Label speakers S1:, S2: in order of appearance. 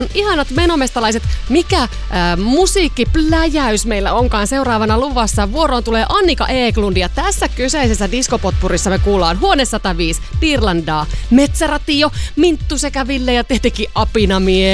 S1: Ihanat menomestalaiset, mikä musiikkipläjäys meillä onkaan seuraavana luvassa. Vuoroon tulee Annika Eklund ja tässä kyseisessä diskopotpurissa me kuullaan Huone 105, Dirlandaa, Metsäratio, Minttu sekä Ville ja tietenkin Apinamie.